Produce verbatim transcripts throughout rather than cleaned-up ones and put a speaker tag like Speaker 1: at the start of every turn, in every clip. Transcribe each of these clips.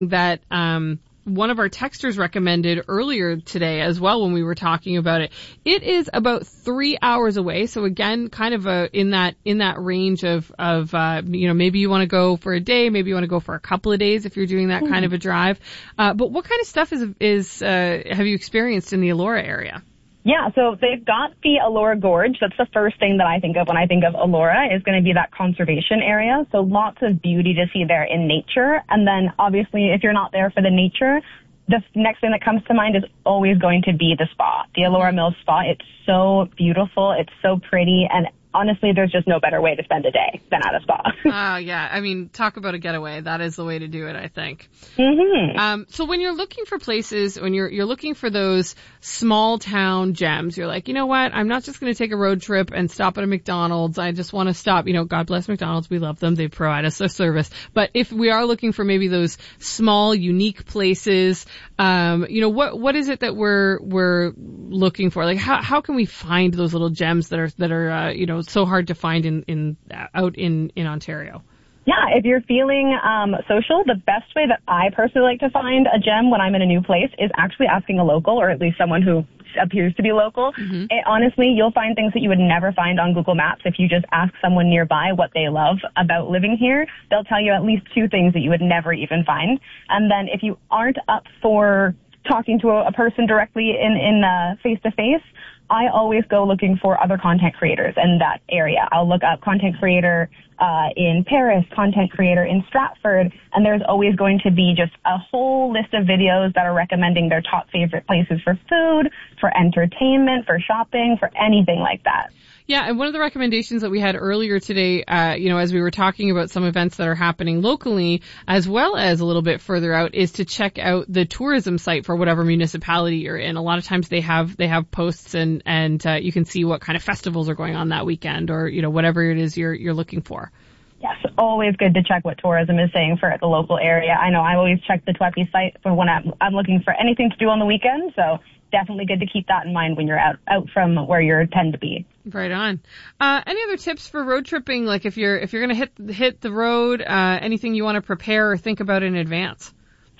Speaker 1: that um, one of our texters recommended earlier today as well when we were talking about it. It is about three hours away. So again, kind of a, in that, in that range of, of, uh, you know, maybe you want to go for a day, maybe you want to go for a couple of days if you're doing that mm-hmm. kind of a drive. Uh, but what kind of stuff is, is, uh, have you experienced in the Elora area?
Speaker 2: Yeah, so they've got the Elora Gorge. That's the first thing that I think of when I think of Elora, is going to be that conservation area. So lots of beauty to see there in nature. And then obviously if you're not there for the nature, the next thing that comes to mind is always going to be the spa, the Elora Mills Spa. It's so beautiful. It's so pretty. And honestly, there's just no better way to spend a day than at a spa.
Speaker 1: Oh, uh, yeah. I mean, talk about a getaway. That is the way to do it, I think.
Speaker 2: Mm-hmm.
Speaker 1: Um, so when you're looking for places, when you're, you're looking for those small town gems, you're like, you know what? I'm not just going to take a road trip and stop at a McDonald's. I just want to stop, you know, God bless McDonald's. We love them. They provide us a service. But if we are looking for maybe those small, unique places, um, you know, what, what is it that we're, we're looking for? Like, how, how can we find those little gems that are, that are, uh, you know, so hard to find in, in, out in, in Ontario?
Speaker 2: Yeah, if you're feeling um, social, the best way that I personally like to find a gem when I'm in a new place is actually asking a local, or at least someone who appears to be local. Mm-hmm. It, honestly, you'll find things that you would never find on Google Maps if you just ask someone nearby what they love about living here. They'll tell you at least two things that you would never even find. And then if you aren't up for talking to a, a person directly in, in uh, face-to-face, I always go looking for other content creators in that area. I'll look up content creator uh in Paris, content creator in Stratford, and there's always going to be just a whole list of videos that are recommending their top favorite places for food, for entertainment, for shopping, for anything like that.
Speaker 1: Yeah, and one of the recommendations that we had earlier today, uh, you know, as we were talking about some events that are happening locally, as well as a little bit further out, is to check out the tourism site for whatever municipality you're in. A lot of times they have, they have posts and, and, uh, you can see what kind of festivals are going on that weekend, or, you know, whatever it is you're, you're looking for.
Speaker 2: Yes, always good to check what tourism is saying for the local area. I know I always check the TWEPI site for when I'm, I'm looking for anything to do on the weekend, so definitely good to keep that in mind when you're out, out from where you tend to be.
Speaker 1: Right on. Uh, any other tips for road tripping? Like if you're, if you're going to hit, hit the road, uh, anything you want to prepare or think about in advance?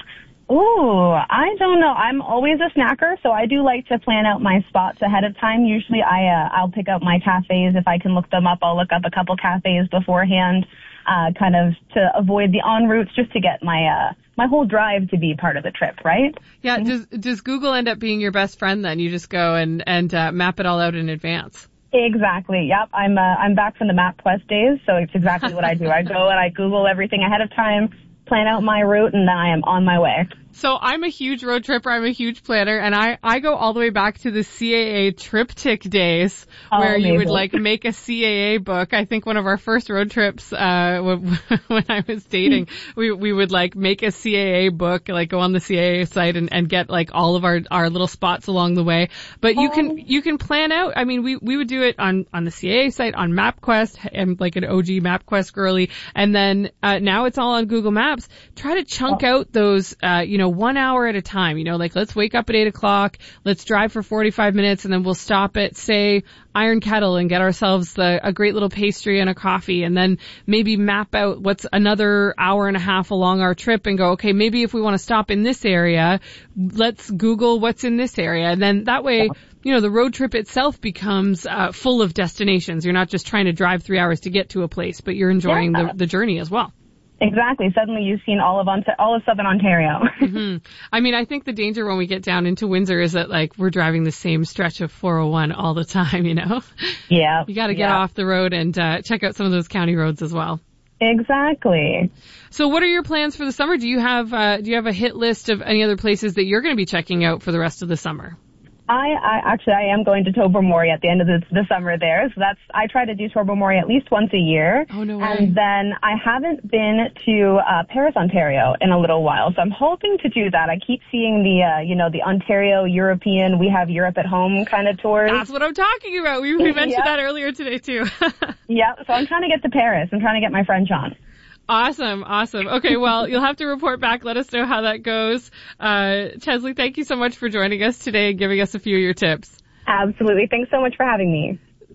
Speaker 2: Ooh, I don't know. I'm always a snacker, so I do like to plan out my spots ahead of time. Usually I, uh, I'll pick out my cafes. If I can look them up, I'll look up a couple cafes beforehand, uh, kind of to avoid the en routes, just to get my, uh, my whole drive to be part of the trip, right?
Speaker 1: Yeah. Mm-hmm. Does, does Google end up being your best friend then? You just go and, and, uh, map it all out in advance.
Speaker 2: Exactly. Yep. I'm, uh, I'm back from the MapQuest days, so it's exactly what I do. I go and I Google everything ahead of time, plan out my route, and then I am on my way.
Speaker 1: So I'm a huge road tripper. I'm a huge planner, and I, I go all the way back to the C A A triptych days,
Speaker 2: oh,
Speaker 1: where
Speaker 2: amazing.
Speaker 1: You would like make a C A A book. I think one of our first road trips, uh, when I was dating, we, we would like make a C A A book, like go on the C A A site and, and get like all of our, our little spots along the way. But you oh. can, you can plan out. I mean, we, we would do it on, on the C A A site, on MapQuest. I'm like an O G MapQuest girly. And then, uh, now it's all on Google Maps. Try to chunk oh. out those, uh, you know, one hour at a time, you know, like let's wake up at eight o'clock, let's drive for forty-five minutes, and then we'll stop at, say, Iron Kettle and get ourselves the, a great little pastry and a coffee, and then maybe map out what's another hour and a half along our trip and go, okay, maybe if we want to stop in this area, let's Google what's in this area. And then that way, you know, the road trip itself becomes uh, full of destinations. You're not just trying to drive three hours to get to a place, but you're enjoying yeah. the, the journey as well.
Speaker 2: Exactly. Suddenly you've seen all of Ont- all of Southern Ontario.
Speaker 1: mm-hmm. I mean, I think the danger when we get down into Windsor is that, like, we're driving the same stretch of four oh one all the time, you know?
Speaker 2: Yeah.
Speaker 1: You got to get
Speaker 2: yeah.
Speaker 1: off the road and uh, check out some of those county roads as well.
Speaker 2: Exactly.
Speaker 1: So what are your plans for the summer? Do you have uh, do you have a hit list of any other places that you're going to be checking out for the rest of the summer?
Speaker 2: I, I actually I am going to Tobermory at the end of the, the summer there, so that's I try to do Tobermory at least once a year.
Speaker 1: Oh no way!
Speaker 2: And then I haven't been to uh, Paris, Ontario in a little while, so I'm hoping to do that. I keep seeing the uh, you know the Ontario European We Have Europe at Home kind of tours.
Speaker 1: That's what I'm talking about. We, we mentioned yep. that earlier today too.
Speaker 2: Yeah, so I'm trying to get to Paris. I'm trying to get my French on.
Speaker 1: Awesome, awesome. Okay, well, you'll have to report back. Let us know how that goes. Uh, Chesley, thank you so much for joining us today and giving us a few of your tips.
Speaker 2: Absolutely. Thanks so much for having me.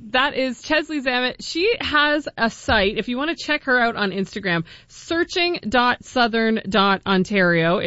Speaker 1: that is Chesley Zammit. She has a site, if you want to check her out on Instagram, searching dot southern dot ontario.